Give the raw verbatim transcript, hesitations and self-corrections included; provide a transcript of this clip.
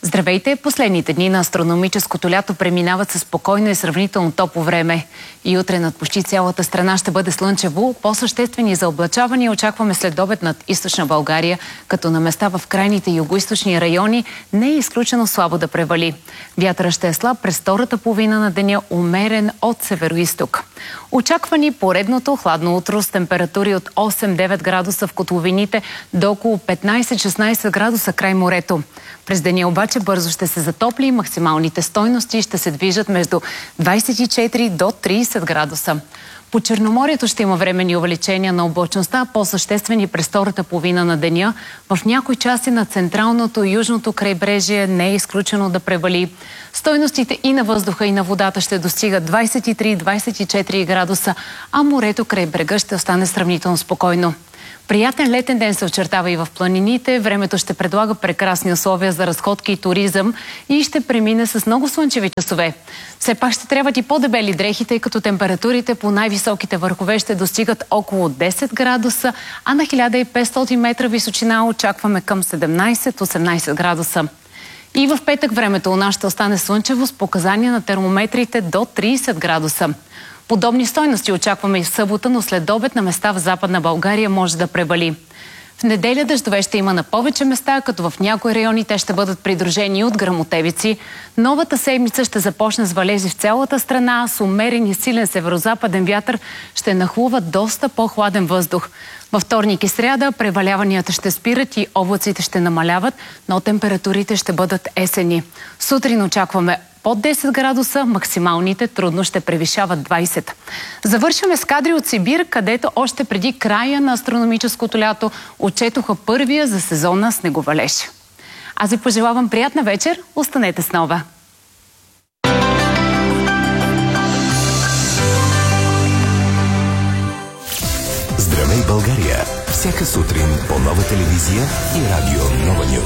Здравейте! Последните дни на астрономическото лято преминават със спокойно и сравнително топло време. И утре над почти цялата страна ще бъде слънчево. По-съществени заоблачавания очакваме след обед над източна България, като на места в крайните югоизточни райони не е изключено слабо да превали. Вятърът ще е слаб през втората половина на деня, умерен от североизток. Очаква ни поредното хладно утро с температури от осем-девет градуса в котловините до около петнайсет-шестнайсет градуса край морето. През деня обаче бързо ще се затопли и максималните стойности ще се движат между двайсет и четири до трийсет градуса. По Черноморието ще има временни увеличения на облачността, по-съществени през втората половина на деня. В някои части на централното и южното крайбрежие не е изключено да превали. Стойностите и на въздуха, и на водата ще достигат двайсет и три до двайсет и четири градуса, а морето край брега ще остане сравнително спокойно. Приятен летен ден се очертава и в планините. Времето ще предлага прекрасни условия за разходки и туризъм и ще премине с много слънчеви часове. Все пак ще трябват и по-дебели дрехи, тъй като температурите по най-високите върхове ще достигат около десет градуса, а на хиляда и петстотин метра височина очакваме към седемнайсет-осемнайсет градуса. И в петък времето у нас ще остане слънчево с показания на термометрите до трийсет градуса. Подобни стойности очакваме и в събота, но след обед на места в Западна България може да превали. В неделя дъждове ще има на повече места, като в някои райони те ще бъдат придружени от гръмотевици. Новата седмица ще започне с валежи в цялата страна, с умерен и силен северозападен вятър ще нахлува доста по-хладен въздух. Във вторник и сряда преваляванията ще спират и облаците ще намаляват, но температурите ще бъдат есени. Сутрин очакваме под десет градуса, максималните трудно ще превишават двайсет. Завършваме с кадри от Сибир, където още преди края на астрономическото лято отчетоха първия за сезона снеговалеж. Аз ви пожелавам приятна вечер, останете с Нова! Здравей, България! Всяка сутрин по Нова телевизия и радио Нова Нюз.